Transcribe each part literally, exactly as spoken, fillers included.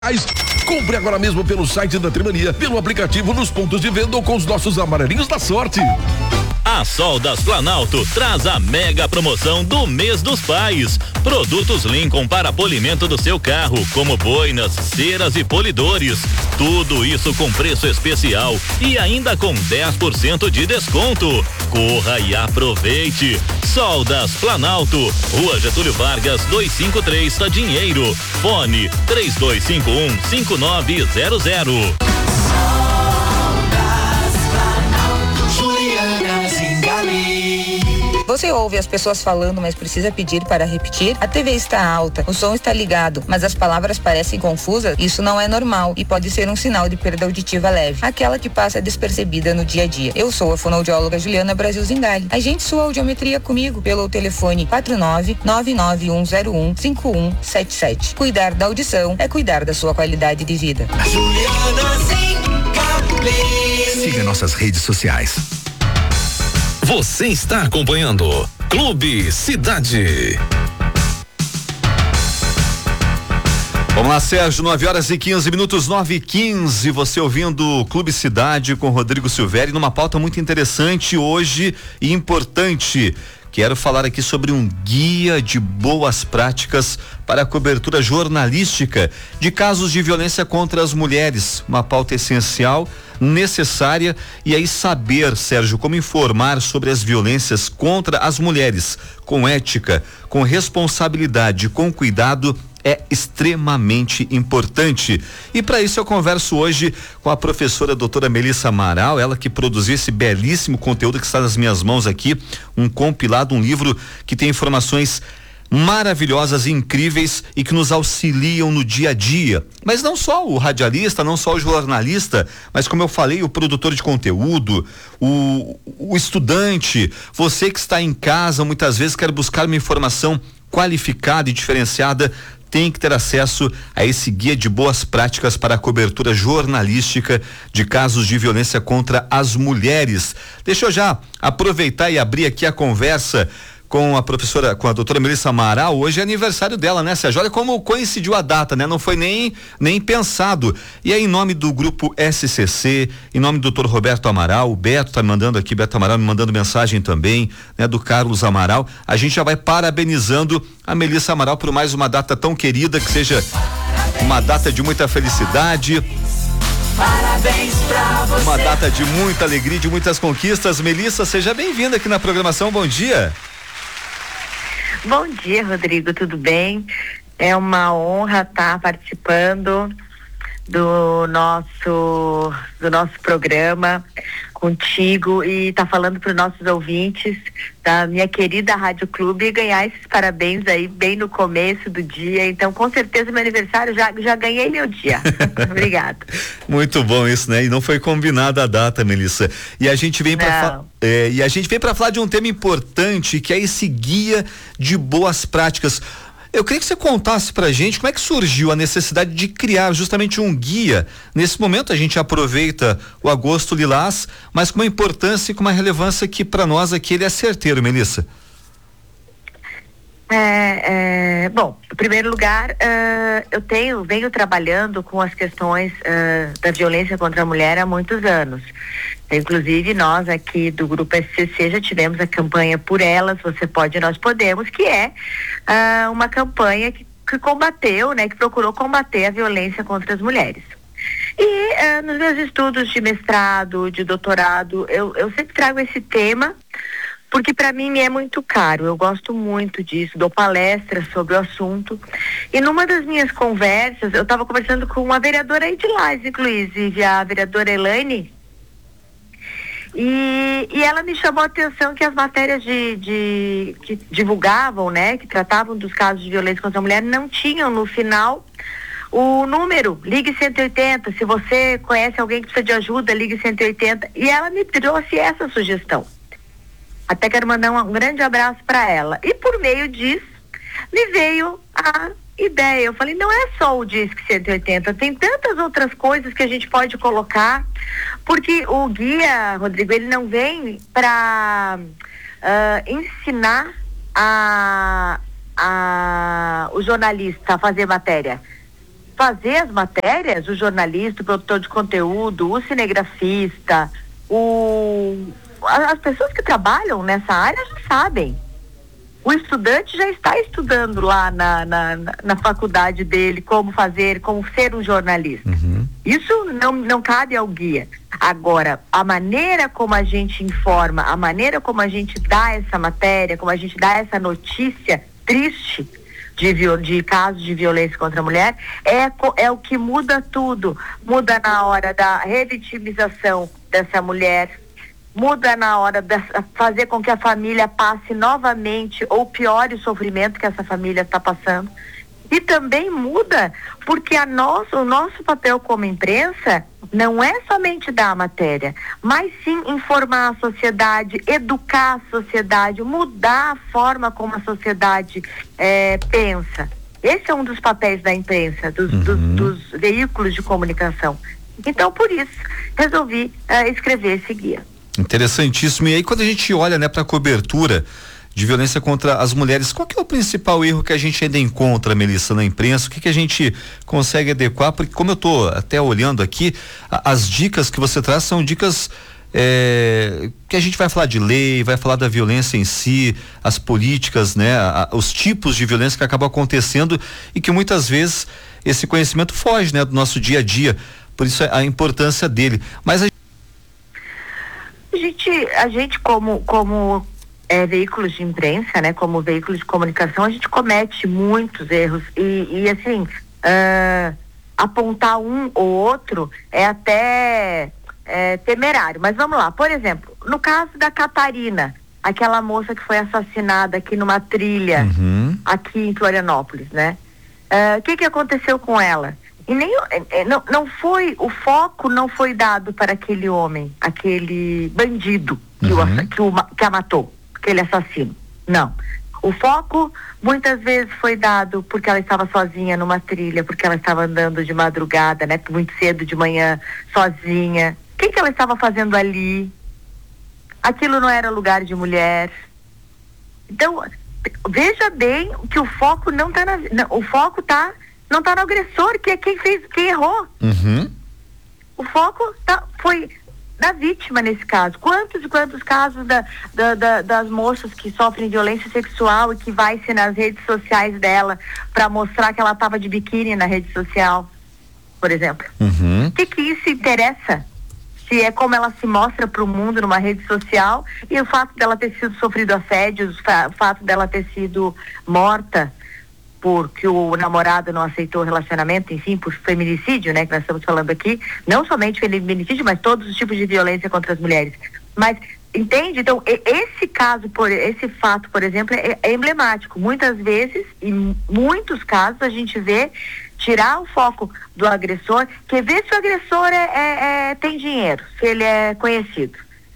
Compre agora mesmo pelo site da Trimania, pelo aplicativo, nos pontos de venda ou com os nossos amarelinhos da sorte. A Soldas Planalto traz a mega promoção do mês dos pais. Produtos Lincoln para polimento do seu carro, como boinas, ceras e polidores. Tudo isso com preço especial e ainda com dez por cento de desconto. Corra e aproveite. Soldas Planalto, Rua Getúlio Vargas, duzentos e cinquenta e três, Dinheiro. Fone três dois cinco um, cinco nove zero zero. Você ouve as pessoas falando, mas precisa pedir para repetir? A T V está alta, o som está ligado, mas as palavras parecem confusas? Isso não é normal e pode ser um sinal de perda auditiva leve, aquela que passa despercebida no dia a dia. Eu sou a fonoaudióloga Juliana Brasil Zingali. Agende sua audiometria comigo pelo telefone quatro nove nove nove um zero um cinco um sete sete. Cuidar da audição é cuidar da sua qualidade de vida. Juliana Zingali. Siga nossas redes sociais. Você está acompanhando Clube Cidade. Vamos lá, Sérgio, nove horas e quinze minutos, nove e quinze, você ouvindo Clube Cidade com Rodrigo Silvério, numa pauta muito interessante hoje e importante. Quero falar aqui sobre um guia de boas práticas para a cobertura jornalística de casos de violência contra as mulheres. Uma pauta essencial, necessária, e aí saber, Sérgio, como informar sobre as violências contra as mulheres com ética, com responsabilidade, com cuidado, é extremamente importante. E para isso eu converso hoje com a professora doutora Melissa Amaral, ela que produziu esse belíssimo conteúdo que está nas minhas mãos aqui, um compilado, um livro que tem informações maravilhosas e incríveis e que nos auxiliam no dia a dia. Mas não só o radialista, não só o jornalista, mas como eu falei, o produtor de conteúdo, o, o estudante, você que está em casa, muitas vezes quer buscar uma informação qualificada e diferenciada, tem que ter acesso a esse guia de boas práticas para a cobertura jornalística de casos de violência contra as mulheres. Deixa eu já aproveitar e abrir aqui a conversa com a professora, com a doutora Melissa Amaral. Hoje é aniversário dela, né, Sérgio? Olha como coincidiu a data, né? Não foi nem, nem pensado. E aí, em nome do grupo S C C, em nome do doutor Roberto Amaral, o Beto tá me mandando aqui, Beto Amaral me mandando mensagem também, né? Do Carlos Amaral, a gente já vai parabenizando a Melissa Amaral por mais uma data tão querida, que seja uma data de muita felicidade. Parabéns pra você. Uma data de muita alegria, de muitas conquistas. Melissa, seja bem-vinda aqui na programação, bom dia. Bom dia, Rodrigo, tudo bem? É uma honra estar participando do nosso do nosso programa contigo e estar tá falando para os nossos ouvintes da minha querida Rádio Clube e ganhar esses parabéns aí bem no começo do dia. Então, com certeza, meu aniversário já já ganhei meu dia. Obrigada. Muito bom isso, né? E não foi combinada a data, Melissa. E a gente vem para é, e a gente vem para falar de um tema importante, que é esse guia de boas práticas. Eu queria que você contasse pra gente como é que surgiu a necessidade de criar justamente um guia. Nesse momento a gente aproveita o agosto lilás, mas com uma importância e com uma relevância que para nós aqui ele é certeiro, Melissa. É, é, bom, em primeiro lugar, uh, eu tenho, venho trabalhando com as questões uh, da violência contra a mulher há muitos anos. Inclusive, nós aqui do Grupo S C C já tivemos a campanha Por Elas, Você Pode, Nós Podemos, que é uh, uma campanha que, que combateu, né, que procurou combater a violência contra as mulheres. E uh, nos meus estudos de mestrado, de doutorado, eu, eu sempre trago esse tema, porque para mim me é muito caro, eu gosto muito disso, dou palestras sobre o assunto. E numa das minhas conversas, eu estava conversando com uma vereadora aí de lá, inclusive a vereadora Elaine, e, e ela me chamou a atenção que as matérias de, de, que divulgavam, né, que tratavam dos casos de violência contra a mulher, não tinham no final o número, ligue cento e oitenta, se você conhece alguém que precisa de ajuda, ligue cento e oitenta, e ela me trouxe essa sugestão. Até quero mandar um, um grande abraço para ela. E por meio disso, me veio a ideia. Eu falei, não é só o Disque cento e oitenta, tem tantas outras coisas que a gente pode colocar, porque o guia, Rodrigo, ele não vem para uh, ensinar a, a, o jornalista a fazer matéria. fazer as matérias, o jornalista, o produtor de conteúdo, o cinegrafista, o, as pessoas que trabalham nessa área já sabem. O estudante já está estudando lá na, na, na faculdade dele como fazer, como ser um jornalista. Uhum. Isso não, não cabe ao guia. Agora, a maneira como a gente informa, a maneira como a gente dá essa matéria, como a gente dá essa notícia triste de, de casos de violência contra a mulher, é, é o que muda tudo. Muda na hora da revitimização dessa mulher, muda na hora de fazer com que a família passe novamente ou piore o sofrimento que essa família está passando. E também muda porque a nosso, o nosso papel como imprensa não é somente dar a matéria, mas sim informar a sociedade, educar a sociedade, mudar a forma como a sociedade eh, pensa. Esse é um dos papéis da imprensa, dos, uhum. dos, dos veículos de comunicação. Então, por isso, resolvi uh, escrever esse guia. Interessantíssimo. E aí, quando a gente olha, né, para a cobertura de violência contra as mulheres, qual que é o principal erro que a gente ainda encontra, Melissa, na imprensa? O que que a gente consegue adequar? Porque, como eu tô até olhando aqui, a, as dicas que você traz são dicas é, que a gente vai falar de lei, vai falar da violência em si, as políticas, né, a, os tipos de violência que acabam acontecendo e que muitas vezes esse conhecimento foge, né, do nosso dia a dia. Por isso a importância dele. Mas a A gente, a gente como, como é, veículos de imprensa, né, como veículos de comunicação, a gente comete muitos erros e, e assim, uh, apontar um ou outro é até é, temerário. Mas vamos lá, por exemplo, no caso da Catarina, aquela moça que foi assassinada aqui numa trilha, uhum. aqui em Florianópolis, né? O uh, que que aconteceu com ela? E nem, não, não foi, o foco não foi dado para aquele homem, aquele bandido que, uhum. o, que, o, que a matou, aquele assassino. Não. O foco muitas vezes foi dado porque ela estava sozinha numa trilha, porque ela estava andando de madrugada, né? Muito cedo de manhã, sozinha. O que que ela estava fazendo ali? Aquilo não era lugar de mulher. Então, veja bem que o foco não está na... Não, o foco está... não está no agressor, que é quem fez, quem errou. Uhum. O foco tá, foi da vítima nesse caso. Quantos e quantos casos da, da, da, das moças que sofrem violência sexual e que vai ser nas redes sociais dela para mostrar que ela estava de biquíni na rede social, por exemplo. Uhum. O que que isso interessa? Se é como ela se mostra para o mundo numa rede social e o fato dela ter sido sofrido assédio, o fato dela ter sido morta porque o namorado não aceitou o relacionamento, enfim, por feminicídio, né, que nós estamos falando aqui, não somente feminicídio, mas todos os tipos de violência contra as mulheres. Mas, entende? Então, esse caso, por, esse fato, por exemplo, é, é emblemático. Muitas vezes, em muitos casos, a gente vê tirar o foco do agressor, que vê se o agressor é, é, é, tem dinheiro, se ele é conhecido.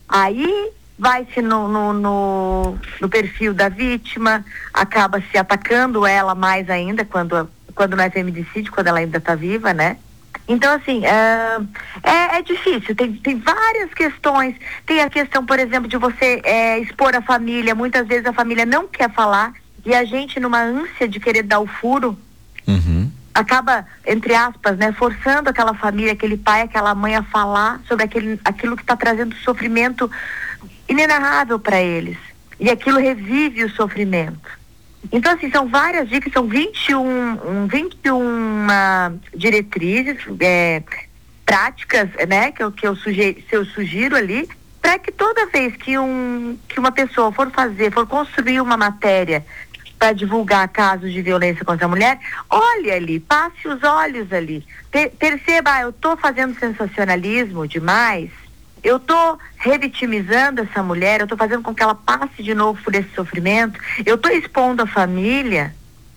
Aí vai-se no, no, no, no perfil da vítima, acaba se atacando ela mais ainda quando, quando não é feminicídio, quando ela ainda está viva, né? Então, assim, é, é, é difícil, tem, tem várias questões. Tem a questão, por exemplo, de você é, expor a família. Muitas vezes a família não quer falar e a gente, numa ânsia de querer dar o furo, uhum. acaba, entre aspas, né, forçando aquela família, aquele pai, aquela mãe a falar sobre aquele, aquilo que está trazendo sofrimento inenarrável para eles. E aquilo revive o sofrimento. Então, assim, são várias dicas, são vinte e um, vinte e um uh, diretrizes, é, práticas, né, que eu, que eu, sugiro, eu sugiro ali, para que toda vez que, um, que uma pessoa for fazer, for construir uma matéria para divulgar casos de violência contra a mulher, olhe ali, passe os olhos ali, per, perceba, ah, eu estou fazendo sensacionalismo demais, eu estou revitimizando essa mulher, eu estou fazendo com que ela passe de novo por esse sofrimento, eu estou expondo a família,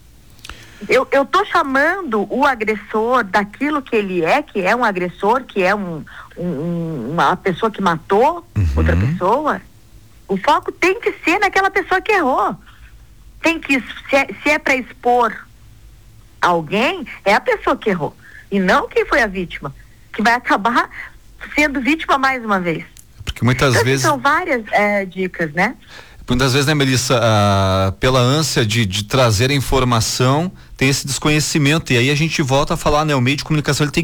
eu eu estou chamando o agressor daquilo que ele é, que é um agressor, que é um, um, uma pessoa que matou uhum. outra pessoa. O foco tem que ser naquela pessoa que errou. Tem que, se é, se é para expor alguém, é a pessoa que errou, e não quem foi a vítima, que vai acabar sendo vítima mais uma vez. Porque muitas então, vezes são várias é, dicas, né? Muitas vezes, né, Melissa, ah, pela ânsia de, de trazer a informação, tem esse desconhecimento, e aí a gente volta a falar, né, o meio de comunicação ele tem